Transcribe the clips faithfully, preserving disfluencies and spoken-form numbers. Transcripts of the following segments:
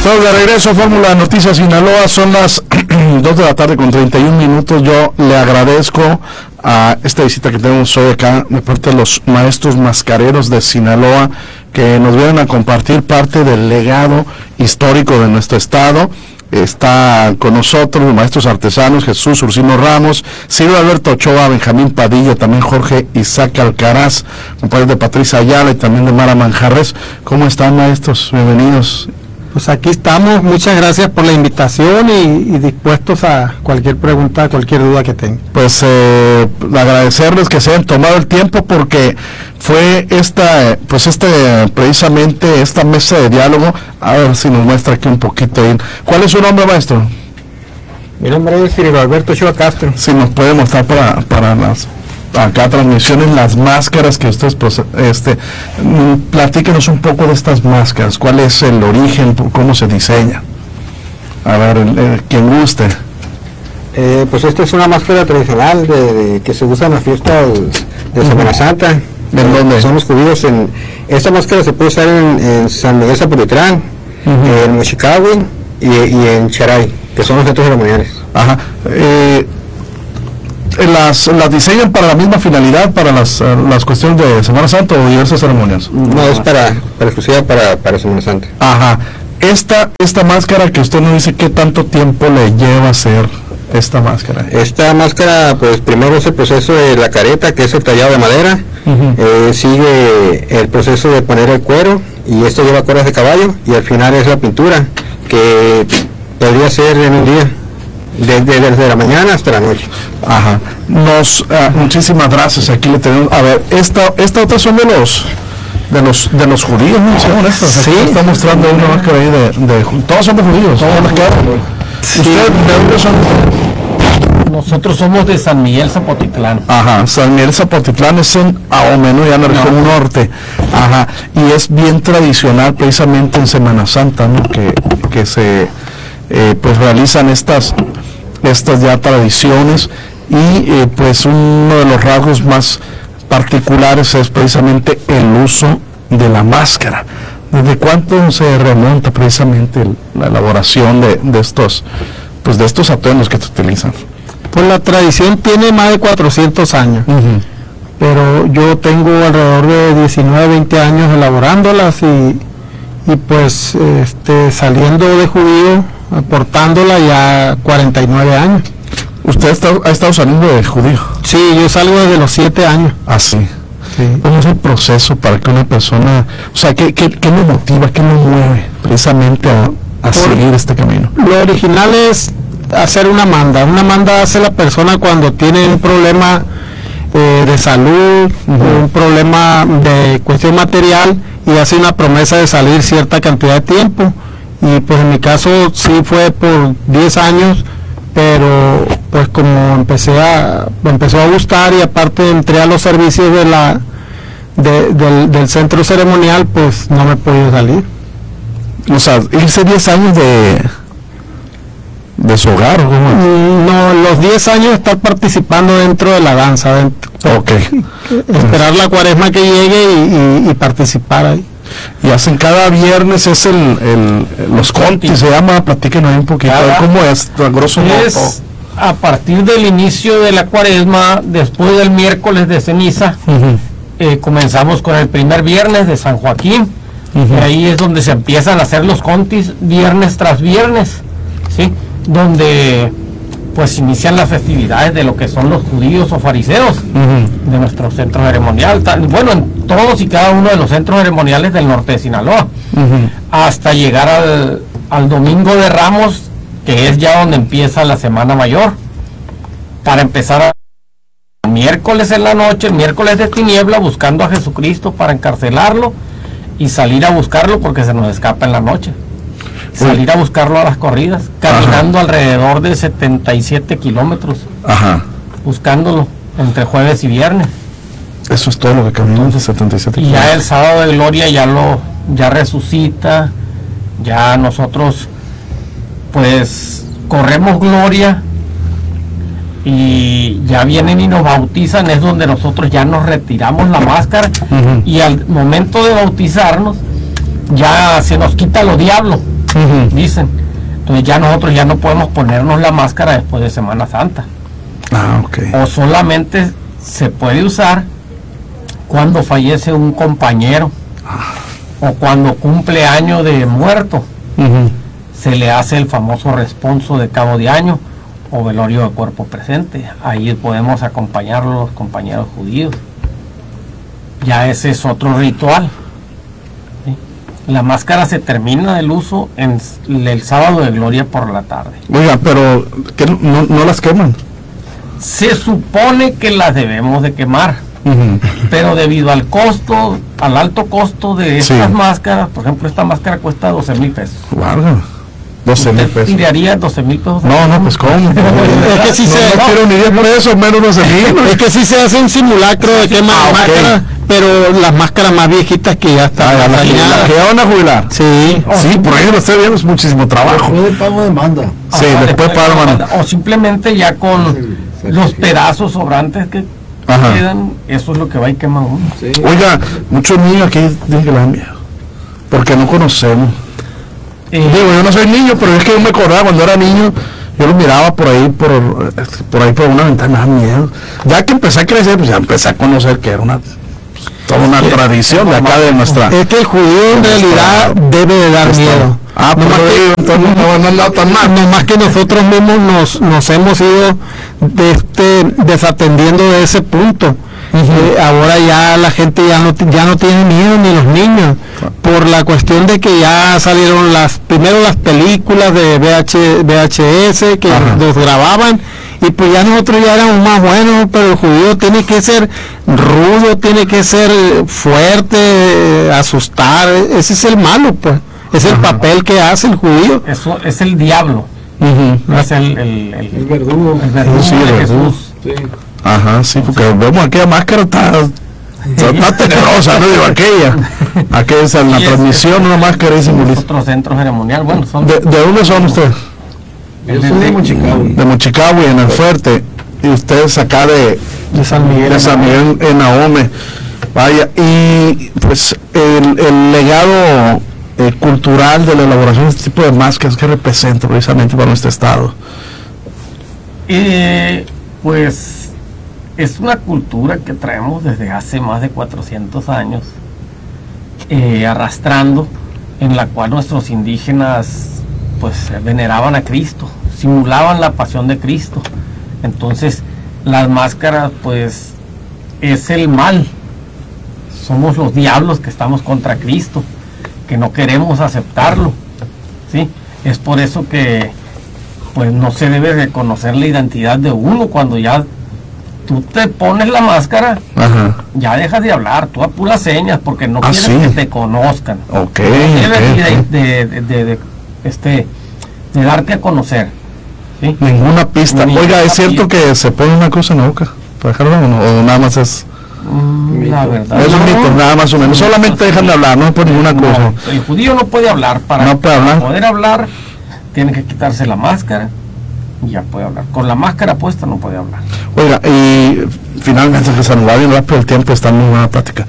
Estamos de regreso, Fórmula Noticias Sinaloa, son las dos de la tarde con treinta y un minutos. Yo le agradezco a esta visita que tenemos hoy acá de parte de los maestros mascareros de Sinaloa, que nos vienen a compartir parte del legado histórico de nuestro estado. Está con nosotros los maestros artesanos Jesús Ursino Ramos, Silvio Alberto Ochoa, Benjamín Padilla, también Jorge Isaac Alcaraz, compadres de Patricia Ayala y también de Mara Manjarres. ¿Cómo están, maestros? Bienvenidos. Pues aquí estamos, muchas gracias por la invitación y, y dispuestos a cualquier pregunta, cualquier duda que tengan. Pues eh, agradecerles que se hayan tomado el tiempo, porque fue esta, pues este, precisamente esta mesa de diálogo. A ver si nos muestra aquí un poquito bien. ¿Cuál es su nombre, maestro? Mi nombre es Silvio Alberto Ochoa Castro. Si nos puede mostrar para, para las acá transmisiones, las máscaras que ustedes, pues, este, platíquenos un poco de estas máscaras. ¿Cuál es el origen? ¿Cómo se diseña? A ver, el, el, quien guste. Eh, pues esta es una máscara tradicional de, de que se usa en las fiestas de Semana Santa. ¿En dónde? Son los judíos. En esta máscara se puede usar en, en San Miguel Zapotitlán, uh-huh. en Mochicahui y, y en Charay, que son los centros ceremoniales. Ajá. Eh, Las, las diseñan para la misma finalidad, para las, las cuestiones de Semana Santa o diversas ceremonias. No, es para, para exclusiva para, para Semana Santa. Ajá. Esta, esta máscara que usted nos dice, ¿qué tanto tiempo le lleva a hacer esta máscara? Esta máscara, pues primero es el proceso de la careta, que es el tallado de madera. Uh-huh. eh, sigue el proceso de poner el cuero, y esto lleva cuerdas de caballo, y al final es la pintura, que podría ser en un día. Desde, desde la mañana hasta la noche. Ajá. Nos, uh, muchísimas gracias. Aquí le tenemos. A ver, esta, esta otra son de los, de los, de los judíos, ¿no? ¿Son estas? Sí. Aquí está mostrando una máscara ahí de, de, todos son de judíos. Todos los que sí. ¿Usted de dónde son? Nosotros somos de San Miguel Zapotitlán. Ajá. San Miguel Zapotitlán es en Ahome, ¿no? Ya en la región no. norte. Ajá. Y es bien tradicional, precisamente en Semana Santa, ¿no? Que, que se, eh, pues realizan estas estas ya tradiciones, y eh, pues uno de los rasgos más particulares es precisamente el uso de la máscara. ¿Desde cuánto se remonta precisamente el, la elaboración de, de estos pues de estos atuendos que se utilizan? Pues la tradición tiene más de cuatrocientos años, uh-huh. pero yo tengo alrededor de diecinueve, veinte años elaborándolas, y, y pues este, saliendo de judío, aportándola ya cuarenta y nueve años. ¿Usted está, ha estado saliendo de judío? Sí, yo salgo desde los siete años. Ah, sí. sí. ¿Cómo es el proceso para que una persona, o sea, qué, qué, qué le motiva, qué le mueve precisamente a, a seguir este camino? Lo original es hacer una manda. Una manda hace la persona cuando tiene un problema eh, de salud, uh-huh. un problema de cuestión material, y hace una promesa de salir cierta cantidad de tiempo. Y pues en mi caso sí fue por diez años, pero pues como empecé a empezó a gustar, y aparte entré a los servicios de la de, del, del centro ceremonial, pues no me he podido salir. O sea, irse diez años de de su hogar, ¿cómo? No, los diez años estar participando dentro de la danza, dentro, okay. esperar la cuaresma que llegue y, y, y participar ahí. Y hacen cada viernes, es el, el los contis, se llama, platíquenos ahí un poquito, cada, ¿cómo es? A grosso modo. Es a partir del inicio de la cuaresma, después del miércoles de ceniza, uh-huh. eh, comenzamos con el primer viernes de San Joaquín, uh-huh. y ahí es donde se empiezan a hacer los contis, viernes tras viernes, ¿sí? Donde pues inician las festividades de lo que son los judíos o fariseos, uh-huh. de nuestro centro ceremonial, tal, bueno, en todos y cada uno de los centros ceremoniales del norte de Sinaloa, uh-huh. hasta llegar al, al domingo de Ramos, que es ya donde empieza la Semana Mayor, para empezar a miércoles en la noche, miércoles de tiniebla, buscando a Jesucristo para encarcelarlo y salir a buscarlo porque se nos escapa en la noche. Salir a buscarlo a las corridas, caminando, ajá. alrededor de setenta y siete kilómetros, ajá. buscándolo entre jueves y viernes. Eso es todo lo que caminamos, de setenta y siete y kilómetros. Ya el sábado de gloria ya lo ya resucita, ya nosotros pues corremos gloria, y ya vienen y nos bautizan, es donde nosotros ya nos retiramos la máscara, uh-huh. y al momento de bautizarnos ya se nos quita lo diablo. Uh-huh. Dicen. Entonces ya nosotros ya no podemos ponernos la máscara después de Semana Santa. Ah, ok. O solamente se puede usar cuando fallece un compañero o cuando cumple año de muerto. Uh-huh. Se le hace el famoso responso de cabo de año o velorio de cuerpo presente. Ahí podemos acompañar a los compañeros judíos. Ya ese es otro ritual. ¿Sí? La máscara se termina el uso en el sábado de gloria por la tarde. Oiga, pero ¿qué, no, no las queman? Se supone que las debemos de quemar, Uh-huh. pero debido al costo, al alto costo de estas Sí. máscaras, por ejemplo, esta máscara cuesta doce mil pesos. Guarda. doce mil ¿Usted pesos. tiraría doce mil pesos? No, no, pues cómo. Es que si no, se- no quiero ni diez por eso, menos doce mil. Es que sí se hace un simulacro de quema Ah, de ok. máscara, pero las máscaras más viejitas que ya Ah, están ya, la, que- dañadas. la que ya van a jubilar. Sí. Sí, por ahí lo estoy viendo, es muchísimo trabajo. Después del pago de manda. Sí, Ajá, después para mano. O simplemente ya con Sí, los sí. pedazos sobrantes que Ajá. quedan, eso es lo que va y quema uno. Sí. Oiga, muchos niños aquí dicen que le dan miedo. Porque no conocemos. Eh, Digo, yo no soy niño, pero es que yo me acordaba cuando era niño, yo lo miraba por ahí, por, por ahí por una ventana, me daba miedo. Ya que empecé a crecer, pues ya empecé a conocer que era una toda una tradición de acá de nuestra. Es que el judío en realidad debe de dar miedo. Ah, pues No más que- entonces no, no, no tan mal. No más que nosotros mismos nos, nos hemos ido de este, desatendiendo de ese punto. Eh, ahora ya la gente ya no ti- ya no tiene miedo, ni los niños, por la cuestión de que ya salieron las primero las películas de V H, V H S que Ajá. los grababan, y pues ya nosotros ya éramos más buenos, pero el judío tiene que ser rudo, tiene que ser eh, fuerte, eh, asustar. Ese es el malo, pues es el Ajá. papel que hace el judío. eso es el diablo, Ujú. es el, el, el, El verdugo. el verdugo Sí, el de verdugo. Jesús. Sí. Ajá, sí, porque vemos aquella máscara está, está, está tenebrosa, no digo aquella. Aquella es en la Y es- transmisión, una máscara y simboliza. Otro centro ceremonial, bueno, son ¿De, ¿De dónde son ustedes? Yo soy de Mochicagua. De Mochicagua, en el Fuerte. Y ustedes acá de, De San Miguel. de San Miguel en Ahome. Vaya, y pues el, el legado eh, cultural de la elaboración de este tipo de máscaras que representa precisamente para nuestro estado. Eh, pues es una cultura que traemos desde hace más de cuatrocientos años, eh, arrastrando, en la cual nuestros indígenas pues veneraban a Cristo, simulaban la pasión de Cristo. Entonces las máscaras pues es el mal, somos los diablos que estamos contra Cristo, que no queremos aceptarlo, ¿sí? Es por eso que pues no se debe reconocer la identidad de uno. Cuando ya tú te pones la máscara, Ajá. ya dejas de hablar, tú a puras señas, porque no Ah, quieres sí. que te conozcan. Ok, No debes ok, ni de, ok. de- de- de- de- este, de darte a conocer. ¿sí? Ninguna pista. Ninguna Oiga, ¿es cierto pista. que se pone una cosa en la boca? ¿Para dejarlo o, no? ¿O nada más es, Mm, la verdad. es un no. mito? Nada más o menos. Solamente dejan de hablar, no por ninguna No, cosa. el judío no puede hablar. Para, No puede hablar. para poder hablar, tiene que quitarse la máscara y ya puede hablar. Con la máscara puesta no puede hablar. Oiga, y finalmente que se nos va bien rápido el tiempo, está muy buena plática.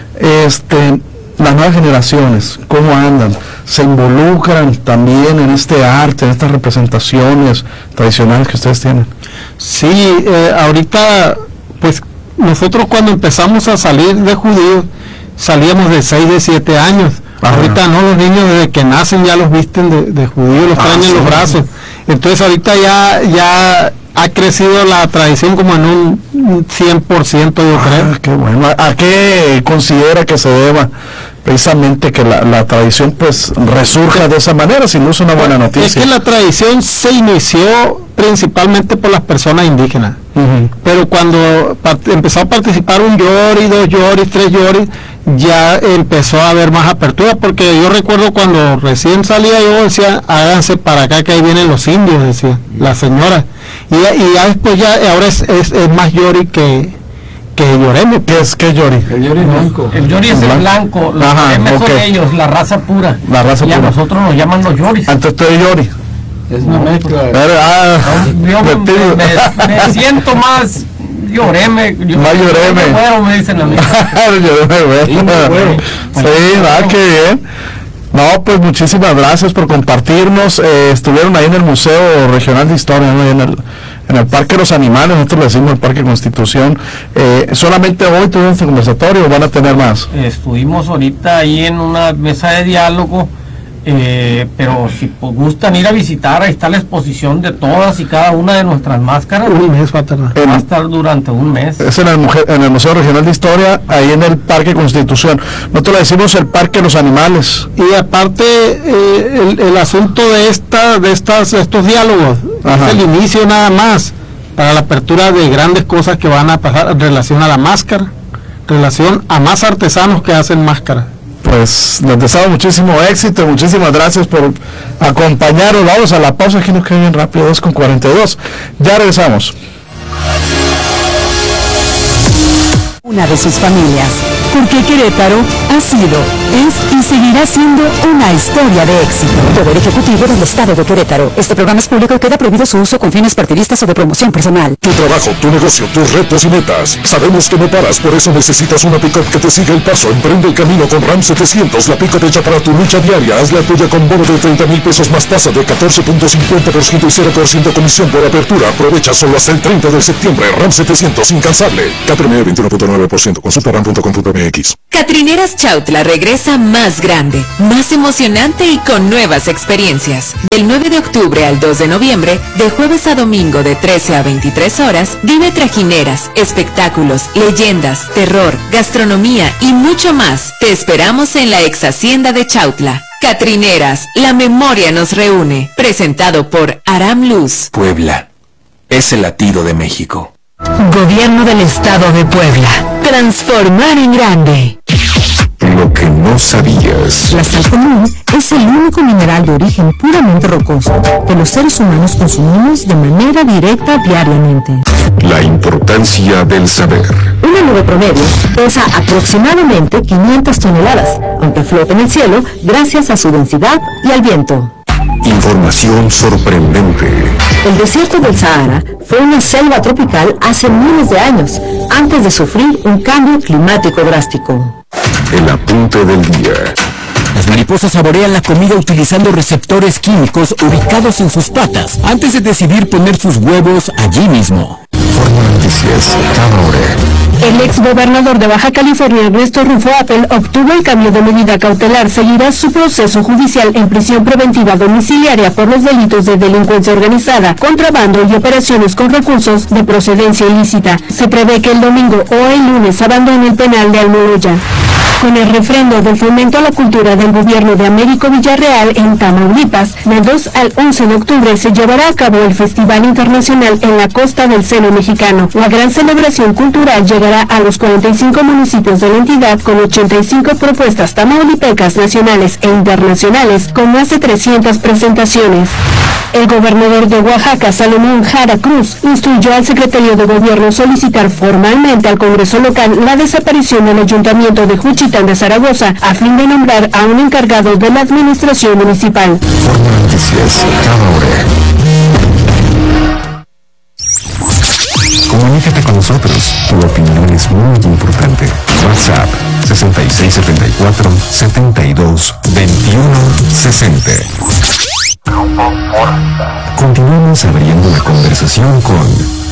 Este, las nuevas generaciones, ¿cómo andan? ¿Se involucran también en este arte, en estas representaciones tradicionales que ustedes tienen? Sí, eh, ahorita, pues nosotros cuando empezamos a salir de judíos, salíamos de seis, de siete años. Ajá. Ahorita no, los niños desde que nacen ya los visten de, de judíos, los Ah, traen sí. en los brazos. Entonces ahorita ya, ya ha crecido la tradición como en un cien por ciento, yo creo. Ah, qué bueno. ¿A, a qué considera que se deba precisamente que la, la tradición pues resurja de esa manera? Si no es una buena noticia. Es que la tradición se inició principalmente por las personas indígenas. Ujú. Pero cuando part- empezó a participar un Yori, dos Yoris, tres Yoris, ya empezó a haber más apertura, porque yo recuerdo cuando recién salía yo decía, háganse para acá que ahí vienen los indios, decía la señora. Y, ya- y ya después ya, ahora es, es, es más Yori que, que Yoreme. ¿Qué es que Yori? El Yori blanco. El Yori es el blanco, los Ajá, Yoremes son ok. ellos, la raza pura. La raza y a pura. nosotros nos llaman los Yoris. Antes usted es Yori. Es una mezcla. Pero, ah, Yo me, metido. me- me siento más Yoreme. Yo, Más Yoreme. Bueno, me dicen a mí. Yoreme, güey. Sí, muy bueno. Sí, va, qué bien. No, pues muchísimas gracias por compartirnos. Eh, estuvieron ahí en el Museo Regional de Historia, ¿no? en el en el Parque de los Animales, nosotros le decimos el Parque Constitución. Eh, ¿Solamente hoy tuvieron este conversatorio o van a tener más? Estuvimos ahorita ahí en una mesa de diálogo, eh, pero si pues, gustan ir a visitar, ahí está la exposición de todas y cada una de nuestras máscaras. Un mes va a tardar. Va a estar durante un mes. Es en el, en el Museo Regional de Historia, ahí en el Parque Constitución. Nosotros le decimos el Parque de los Animales. Y aparte, eh, el, el asunto de esta, de estas, de estos diálogos, Ajá. es el inicio nada más para la apertura de grandes cosas que van a pasar en relación a la máscara, en relación a más artesanos que hacen máscaras. Pues les deseamos muchísimo éxito, muchísimas gracias por acompañarnos. Vamos a la pausa, aquí nos queda bien rápido, dos con cuarenta y dos. Ya regresamos. Una de sus familias, porque Querétaro ha sido, es y seguirá siendo una historia de éxito. Poder Ejecutivo del Estado de Querétaro. Este programa es público y queda prohibido su uso con fines partidistas o de promoción personal. Tu trabajo, tu negocio, tus retos y metas. Sabemos que no paras, por eso necesitas una pick-up que te siga el paso. Emprende el camino con RAM setecientos, la pick-up hecha para tu lucha diaria. Haz la tuya con bono de treinta mil pesos más tasa de catorce punto cincuenta por ciento y cero por ciento comisión por apertura. Aprovecha solo hasta el treinta de septiembre. RAM setecientos, incansable. K T M E veintiuno punto nueve por ciento. Consulta ram punto com punto m x. Catrineras Chautla regresa más grande, más emocionante y con nuevas experiencias. Del nueve de octubre al dos de noviembre, de jueves a domingo de trece a veintitrés horas, vive trajineras, espectáculos, leyendas, terror, gastronomía y mucho más. Te esperamos en la ex hacienda de Chautla. Catrineras, la memoria nos reúne. Presentado por Aram Luz. Puebla es el latido de México. Gobierno del Estado de Puebla. Transformar en grande. Lo que no sabías. La sal común es el único mineral de origen puramente rocoso que los seres humanos consumimos de manera directa diariamente. La importancia del saber. Una nube promedio pesa aproximadamente quinientas toneladas, aunque flota en el cielo gracias a su densidad y al viento. Información sorprendente. El desierto del Sahara fue una selva tropical hace miles de años, antes de sufrir un cambio climático drástico. El apunte del día. Las mariposas saborean la comida utilizando receptores químicos ubicados en sus patas antes de decidir poner sus huevos allí mismo. Fórmula Noticias, cada hora. El ex gobernador de Baja California, Ernesto Rufo Apple, obtuvo el cambio de medida cautelar. Seguirá su proceso judicial en prisión preventiva domiciliaria por los delitos de delincuencia organizada, contrabando y operaciones con recursos de procedencia ilícita. Se prevé que el domingo o el lunes abandone el penal de Almoloya. Con el refrendo del fomento a la cultura del gobierno de Américo Villarreal en Tamaulipas, del dos al once de octubre se llevará a cabo el Festival Internacional en la Costa del Seno Mexicano. La gran celebración cultural llegará a los cuarenta y cinco municipios de la entidad con ochenta y cinco propuestas tamaulipecas nacionales e internacionales con más de trescientas presentaciones. El gobernador de Oaxaca, Salomón Jara Cruz, instruyó al secretario de Gobierno solicitar formalmente al Congreso local la desaparición del Ayuntamiento de Juchitán de Zaragoza a fin de nombrar a un encargado de la administración municipal. Fórmula Noticias, cada hora. Comunícate con nosotros, tu opinión es muy importante. WhatsApp sesenta y seis setenta y cuatro setenta y dos veintiuno sesenta. Continuamos abriendo la conversación con